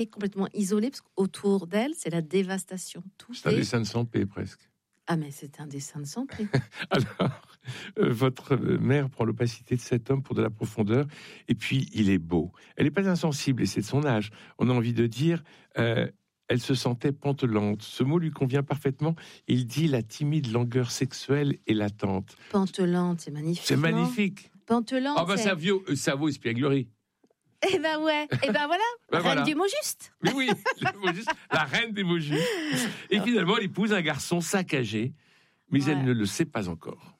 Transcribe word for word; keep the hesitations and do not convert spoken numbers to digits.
est complètement isolée, parce qu'autour d'elle, c'est la dévastation. Tout c'est un est... dessin de Sampé, presque. Ah, mais c'est un dessin de Sampé. Alors, euh, votre mère prend l'opacité de cet homme pour de la profondeur, et puis il est beau. Elle n'est pas insensible, et c'est de son âge. On a envie de dire, euh, elle se sentait pantelante. Ce mot lui convient parfaitement. Il dit la timide langueur sexuelle et latente. Pantelante, c'est magnifique. C'est magnifique. Pantelante, Ah bah c'est... ça vaut, ça vaut espièglerie. Eh ben ouais, eh ben voilà, Ben reine voilà. du mot juste. Mais oui, le mot juste, la reine des mots justes. Et finalement, elle épouse un garçon saccagé, mais Ouais. elle ne le sait pas encore.